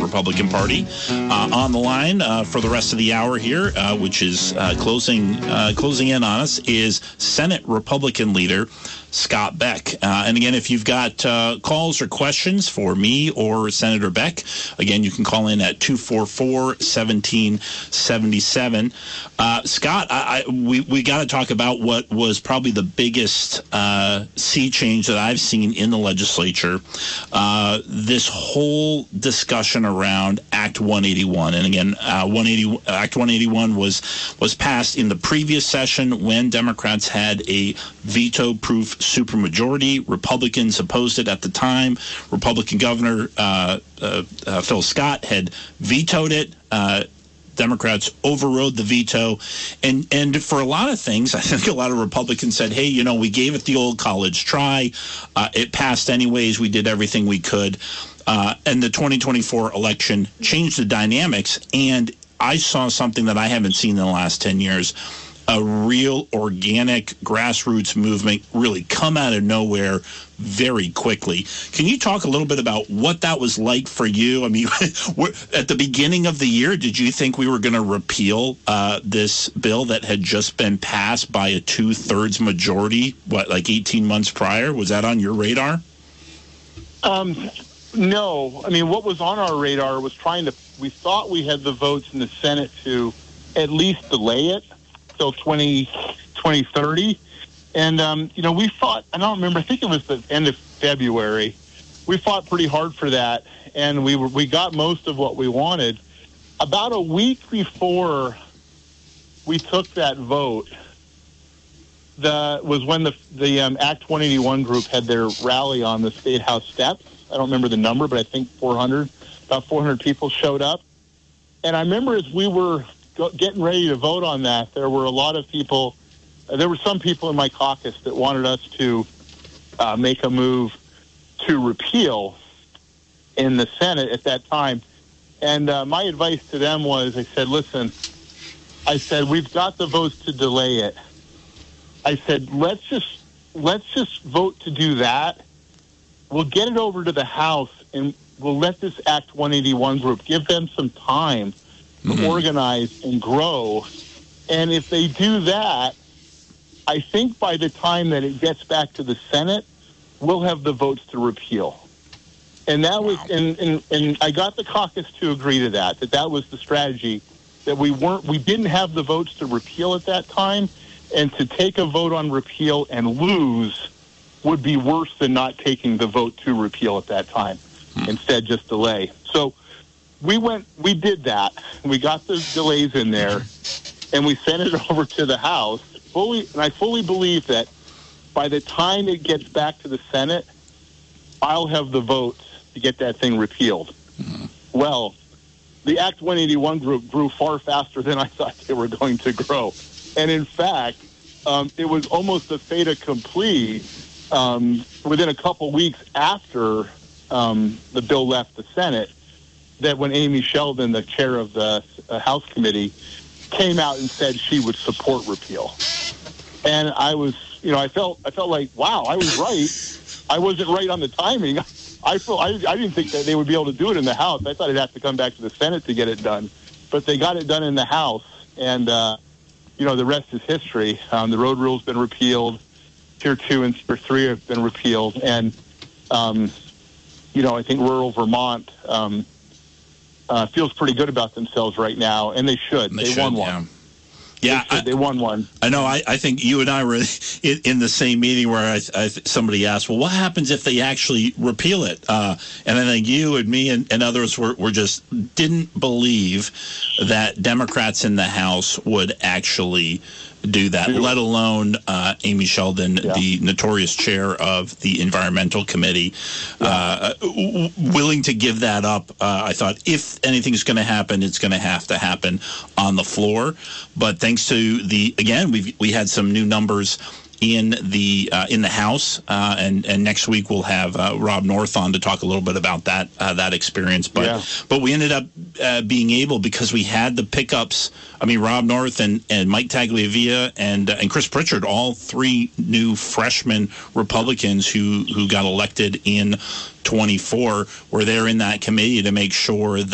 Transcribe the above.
Republican Party. On the line for the rest of the hour here, which is closing in on us, is Senate Republican leader Scott Beck. And again, if you've got calls or questions for me or Senator Beck, again, you can call in at 244-1777. Scott, we got to talk about what was probably the biggest sea change that I've seen in the legislature. This whole discussion around Act 181. And again, Act 181 was passed in the previous session when Democrats had a veto-proof supermajority. Republicans opposed it at the time. Republican Governor Phil Scott had vetoed it. Democrats overrode the veto. And for a lot of things, I think a lot of Republicans said, hey, we gave it the old college try. It passed anyways. We did everything we could. And the 2024 election changed the dynamics. And I saw something that I haven't seen in the last 10 years, a real organic grassroots movement really come out of nowhere very quickly. Can you talk a little bit about what that was like for you? I mean, at the beginning of the year, did you think we were going to repeal this bill that had just been passed by a 2/3 majority, like 18 months prior? Was that on your radar? No. I mean, what was on our radar was we thought we had the votes in the Senate to at least delay it till 2030. And, we fought, I don't remember, I think it was the end of February. We fought pretty hard for that, and we got most of what we wanted. About a week before we took that vote, was when the Act 181 group had their rally on the State House steps. I don't remember the number, but I think about 400 people showed up. And I remember as we were getting ready to vote on that, there were a lot of people. There were some people in my caucus that wanted us to make a move to repeal in the Senate at that time. And my advice to them was, I said, listen, we've got the votes to delay it. I said, let's just vote to do that. We'll get it over to the House, and we'll let this Act 181 group, give them some time to organize and grow. And if they do that, I think by the time that it gets back to the Senate, we'll have the votes to repeal. And that was, and I got the caucus to agree to that was the strategy, that we didn't have the votes to repeal at that time, and to take a vote on repeal and lose would be worse than not taking the vote to repeal at that time. Instead, just delay. So we did that. We got the delays in there, and we sent it over to the House and I fully believe that by the time it gets back to the Senate, I'll have the votes to get that thing repealed. Well, the Act 181 group grew far faster than I thought they were going to grow. And in fact, it was almost a fait accompli within a couple weeks after the bill left the Senate, that when Amy Sheldon, the chair of the House committee, came out and said she would support repeal. And I was, I felt like, wow, I was right. I wasn't right on the timing. I didn't think that they would be able to do it in the House. I thought it'd have to come back to the Senate to get it done. But they got it done in the House, and, the rest is history. The road rule's been repealed. Tier 2 and Tier 3 have been repealed. And, I think rural Vermont feels pretty good about themselves right now, and they should. They won one. Yeah, they won one. I know. I think you and I were in the same meeting where somebody asked, well, what happens if they actually repeal it? And I think you and me and others were just didn't believe that Democrats in the House would actually do that, let alone Amy Sheldon, the notorious chair of the Environmental Committee, willing to give that up. I thought if anything's going to happen, it's going to happen on the floor. But thanks to we had some new numbers in the House, and next week we'll have Rob North on to talk a little bit about that experience. But we ended up being able, because we had the pickups. I mean, Rob North and Mike Tagliavia and Chris Pritchard, all three new freshman Republicans who got elected in 24, were there in that committee to make sure